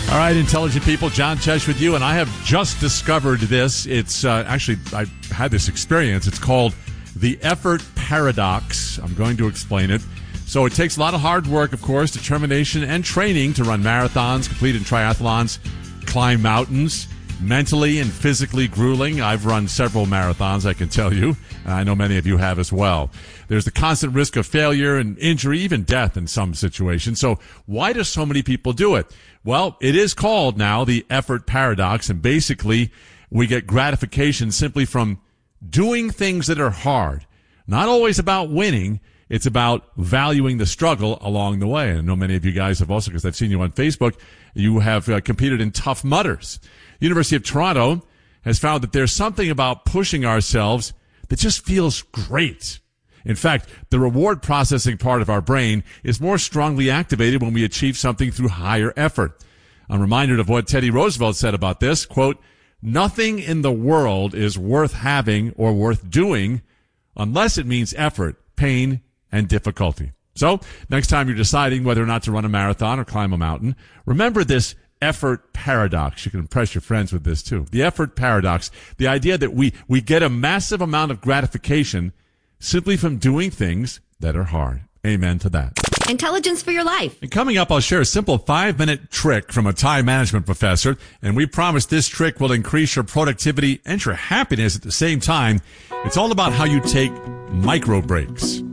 All right, intelligent people, John Tesh with you, and I have just discovered this. It's actually, I had this experience. It's called the effort paradox. I'm going to explain it. So it takes a lot of hard work, of course, determination, and training to run marathons, complete in triathlons, climb mountains. Mentally and physically grueling. I've run several marathons, I can tell you. I know many of you have as well. There's the constant risk of failure and injury, even death in some situations. So why do so many people do it? Well, it is called now the effort paradox, and basically we get gratification simply from doing things that are hard. Not always about winning. It's about valuing the struggle along the way. And I know many of you guys have also, because I've seen you on Facebook, you have competed in Tough Mudders. University of Toronto has found that there's something about pushing ourselves that just feels great. In fact, the reward processing part of our brain is more strongly activated when we achieve something through higher effort. I'm reminded of what Teddy Roosevelt said about this, quote, "Nothing in the world is worth having or worth doing unless it means effort, pain, and difficulty." So, next time you're deciding whether or not to run a marathon or climb a mountain, remember this effort paradox. You can impress your friends with this too. The effort paradox. The idea that we get a massive amount of gratification simply from doing things that are hard. Amen to that. Intelligence for your life. And coming up, I'll share a simple 5-minute trick from a time management professor. And we promise this trick will increase your productivity and your happiness at the same time. It's all about how you take micro breaks.